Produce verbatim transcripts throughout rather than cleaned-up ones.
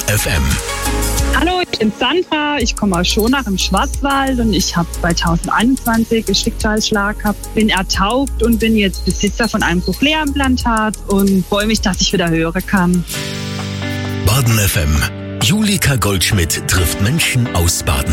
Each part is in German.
F M. Hallo, ich bin Sandra, ich komme aus Schonach im Schwarzwald und ich habe zwanzig einundzwanzig einen Schicksalsschlag gehabt, bin ertaubt und bin jetzt Besitzer von einem Cochlea-Implantat und freue mich, dass ich wieder hören kann. Baden F M. Julika Goldschmidt trifft Menschen aus Baden.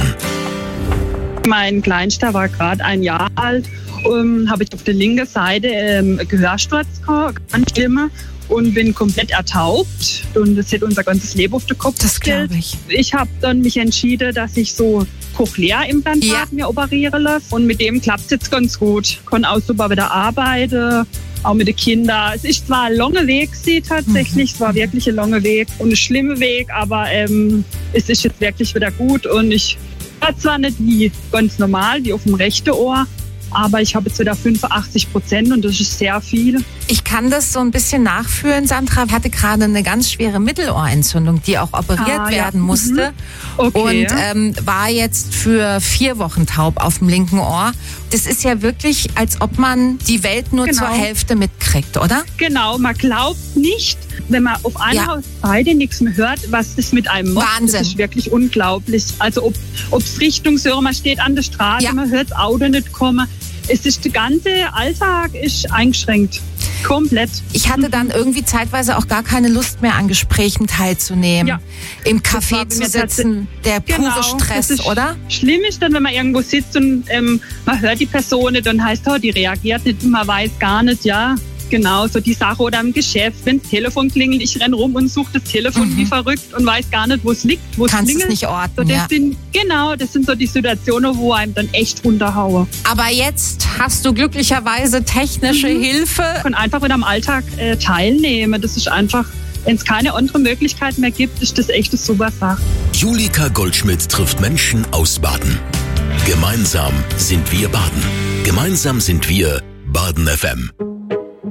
Mein Kleinster war gerade ein Jahr alt, um, habe ich auf der linken Seite ähm, Gehörsturz gehabt, ganz schlimm, und bin komplett ertaubt und das hat unser ganzes Leben auf den Kopf Das gestellt. glaube ich. Ich habe dann mich entschieden, dass ich so Cochlea-Implantat Ja. mir operieren lasse und mit dem klappt es jetzt ganz gut. Ich kann auch super wieder arbeiten, auch mit den Kindern. Es ist zwar ein langer Weg sie tatsächlich, es war wirklich ein langer Weg und ein schlimmer Weg, aber ähm, es ist jetzt wirklich wieder gut und ich war zwar nicht wie ganz normal, wie auf dem rechten Ohr, aber ich habe jetzt wieder fünfundachtzig Prozent und das ist sehr viel. Ich kann das so ein bisschen nachfühlen. Sandra hatte gerade eine ganz schwere Mittelohrentzündung, die auch operiert Ah, ja. werden musste. Okay. Und ähm, war jetzt für vier Wochen taub auf dem linken Ohr. Das ist ja wirklich, als ob man die Welt nur Genau. zur Hälfte mitkriegt, oder? Genau, man glaubt nicht, wenn man auf einer Ja. Seite nichts mehr hört, was das mit einem macht. Wahnsinn. Das ist wirklich unglaublich. Also ob ob's Richtungshörer, man steht an der Straße, Ja. man hört das Auto nicht kommen. Es ist, der ganze Alltag ist eingeschränkt. Komplett. Ich hatte dann irgendwie zeitweise auch gar keine Lust mehr an Gesprächen teilzunehmen. Ja. Im Das war Café bei zu mir sitzen, der pure Genau, Stress, das ist oder? Schlimm ist dann, wenn man irgendwo sitzt und ähm, man hört die Person nicht und heißt, oh, die reagiert nicht, man weiß gar nicht, ja. Genau, so die Sache oder im Geschäft, wenn das Telefon klingelt, ich renn rum und suche das Telefon Mhm. wie verrückt und weiß gar nicht, wo es liegt, wo es Kannst klingelt. es nicht So, orten, das ja. sind, genau, das sind so die Situationen, wo einem dann echt runterhaue. Aber jetzt hast du glücklicherweise technische Mhm. Hilfe. Und einfach wieder am Alltag äh, teilnehmen. Das ist einfach, wenn es keine andere Möglichkeit mehr gibt, ist das echt eine super Sache. Julika Goldschmidt trifft Menschen aus Baden. Gemeinsam sind wir Baden. Gemeinsam sind wir Baden F M.